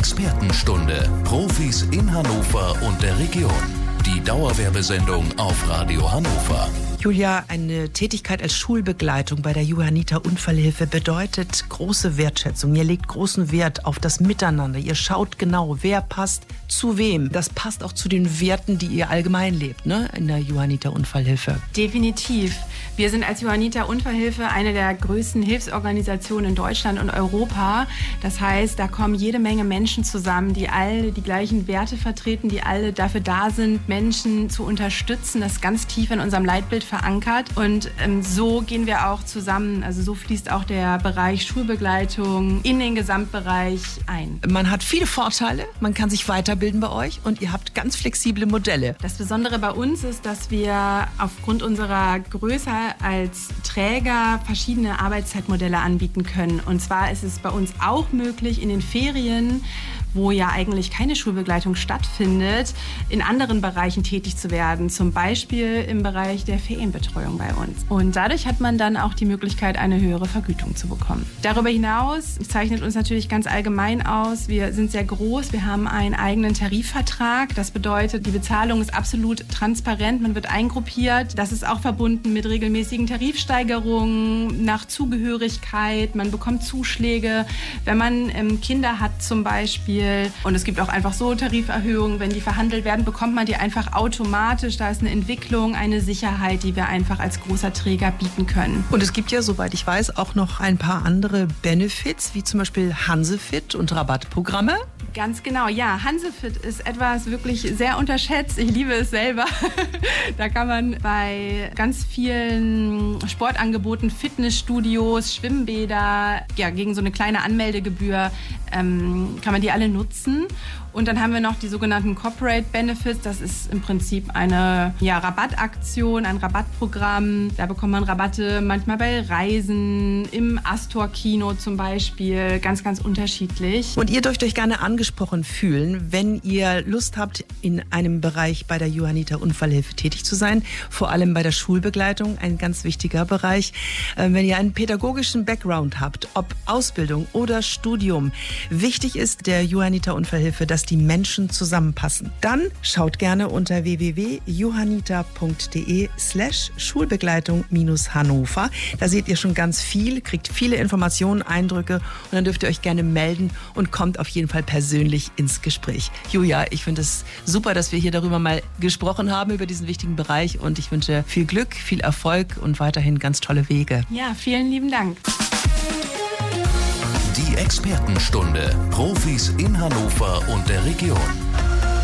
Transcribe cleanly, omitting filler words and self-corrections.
Expertenstunde. Profis in Hannover und der Region. Die Dauerwerbesendung auf Radio Hannover. Julia, eine Tätigkeit als Schulbegleitung bei der Johanniter Unfallhilfe bedeutet große Wertschätzung. Ihr legt großen Wert auf das Miteinander. Ihr schaut genau, wer passt zu wem. Das passt auch zu den Werten, die ihr allgemein lebt, ne, in der Johanniter Unfallhilfe. Definitiv. Wir sind als Johanniter Unfallhilfe eine der größten Hilfsorganisationen in Deutschland und Europa. Das heißt, da kommen jede Menge Menschen zusammen, die alle die gleichen Werte vertreten, die alle dafür da sind, Menschen zu unterstützen. Das ist ganz tief in unserem Leitbild verankert. Und so gehen wir auch zusammen. Also so fließt auch der Bereich Schulbegleitung in den Gesamtbereich ein. Man hat viele Vorteile. Man kann sich weiterbilden bei euch und ihr habt ganz flexible Modelle. Das Besondere bei uns ist, dass wir aufgrund unserer Größe als Träger verschiedene Arbeitszeitmodelle anbieten können. Und zwar ist es bei uns auch möglich, in den Ferien, wo ja eigentlich keine Schulbegleitung stattfindet, in anderen Bereichen tätig zu werden. Zum Beispiel im Bereich der Ferienbetreuung bei uns. Und dadurch hat man dann auch die Möglichkeit, eine höhere Vergütung zu bekommen. Darüber hinaus zeichnet uns natürlich ganz allgemein aus, wir sind sehr groß, wir haben einen eigenen Tarifvertrag. Das bedeutet, die Bezahlung ist absolut transparent, man wird eingruppiert. Das ist auch verbunden mit regelmäßigen Tarifsteigerungen nach Zugehörigkeit. Man bekommt Zuschläge, wenn man Kinder hat zum Beispiel. Und es gibt auch einfach so Tariferhöhungen, wenn die verhandelt werden, bekommt man die einfach automatisch. Da ist eine Entwicklung, eine Sicherheit, die wir einfach als großer Träger bieten können. Und es gibt ja, soweit ich weiß, auch noch ein paar andere Benefits, wie zum Beispiel Hansefit und Rabattprogramme. Ganz genau, ja. Hansefit ist etwas wirklich sehr unterschätzt. Ich liebe es selber. Da kann man bei ganz vielen Sportangeboten, Fitnessstudios, Schwimmbäder, ja, gegen so eine kleine Anmeldegebühr kann man die alle nutzen. Und dann haben wir noch die sogenannten Corporate Benefits. Das ist im Prinzip eine Rabattaktion, ein Rabattprogramm. Da bekommt man Rabatte manchmal bei Reisen, im Astor-Kino zum Beispiel. Ganz, ganz unterschiedlich. Und ihr dürft euch gerne angesprochen fühlen, wenn ihr Lust habt, in einem Bereich bei der Johanniter Unfallhilfe tätig zu sein. Vor allem bei der Schulbegleitung, ein ganz wichtiger Bereich. Wenn ihr einen pädagogischen Background habt, ob Ausbildung oder Studium, wichtig ist der Johanniter Unfallhilfe, dass die Menschen zusammenpassen. Dann schaut gerne unter www.johanniter.de/Schulbegleitung-Hannover. Da seht ihr schon ganz viel, kriegt viele Informationen, Eindrücke und dann dürft ihr euch gerne melden und kommt auf jeden Fall persönlich ins Gespräch. Julia, ich finde es super, dass wir hier darüber mal gesprochen haben, über diesen wichtigen Bereich und ich wünsche viel Glück, viel Erfolg und weiterhin ganz tolle Wege. Ja, vielen lieben Dank. Die Expertenstunde. Profis in Hannover und der Region.